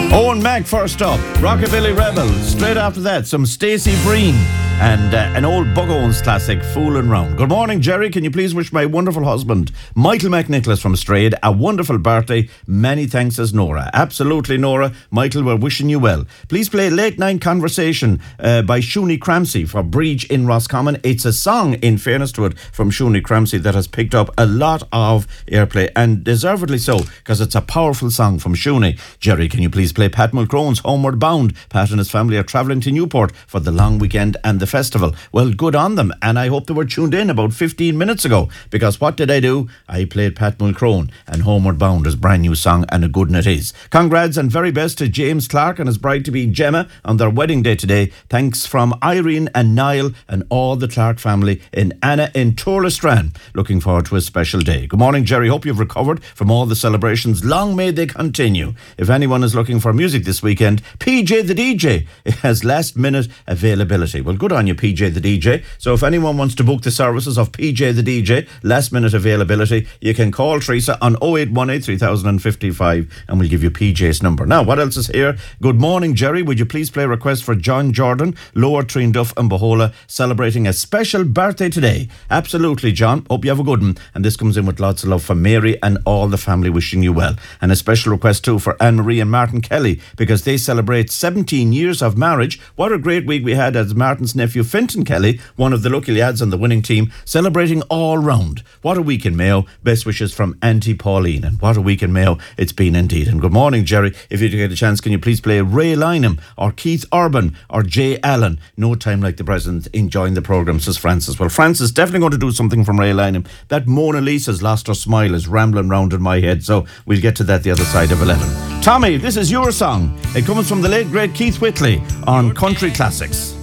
Owen Mac first up, Rockabilly Rebel. Straight after that, some Stacey Breen and an old Bug Owens classic, Foolin' Round. Good morning, Jerry. Can you please wish my wonderful husband, Michael McNicholas from Strayed, a wonderful birthday. Many thanks, as Nora. Absolutely, Nora. Michael, we're wishing you well. Please play Late Night Conversation by Shuni Cramsey for Breach in Roscommon. It's a song, in fairness to it, from Shuni Cramsey that has picked up a lot of airplay, and deservedly so, because it's a powerful song from Shuni. Jerry, can you please play Pat Mulcrone's Homeward Bound? Pat and his family are travelling to Newport for the long weekend and the festival. Well, good on them, and I hope they were tuned in about 15 minutes ago, because what did I do? I played Pat Mulcrone, and Homeward Bound is a brand new song, and a good one it is. Congrats and very best to James Clark and his bride-to-be Gemma on their wedding day today. Thanks from Irene and Niall and all the Clark family in Anna in Tourlestrane. Looking forward to a special day. Good morning, Jerry. Hope you've recovered from all the celebrations. Long may they continue. If anyone is looking for music this weekend, PJ the DJ has last minute availability. Well, good on you, PJ the DJ. So if anyone wants to book the services of PJ the DJ, last minute availability, you can call Teresa on 0818 3055 and we'll give you PJ's number. Now, what else is here? Good morning, Jerry. Would you please play a request for John Jordan, Lower Treenduff and Bohola, celebrating a special birthday today? Absolutely, John. Hope you have a good one. And this comes in with lots of love for Mary and all the family, wishing you well. And a special request too for Anne-Marie and Martin Kelly, because they celebrate 17 years of marriage. What a great week we had as Martin's nephew Fintan Kelly, one of the lucky lads on the winning team, celebrating all round. What a week in Mayo. Best wishes from Auntie Pauline. And what a week in Mayo it's been indeed. And good morning, Jerry. If you get a chance, can you please play Ray Lynham or Keith Urban or Jay Allen? No time like the present. Enjoying the programme, says Francis. Well, Francis definitely going to do something from Ray Lynham. That Mona Lisa's Lost Her Smile is rambling round in my head, so we'll get to that the other side of 11. Tommy, this is your song. It comes from the late great Keith Whitley on Country Classics.